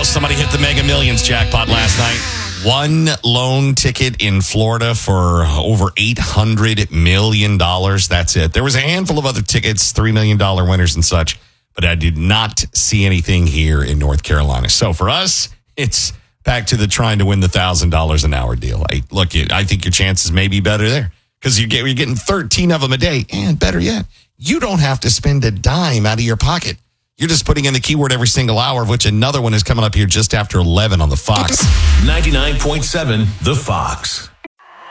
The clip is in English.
somebody hit the Mega Millions jackpot last night. One lone ticket in Florida for over $800 million. That's it. There was a handful of other tickets, $3 million winners and such, but I did not see anything here in North Carolina. So for us, it's back to the trying to win the $1,000 an hour deal. I think your chances may be better there because you're getting 13 of them a day. And better yet, you don't have to spend a dime out of your pocket. You're just putting in the keyword every single hour, of which another one is coming up here just after 11 on The Fox. 99.7 The Fox.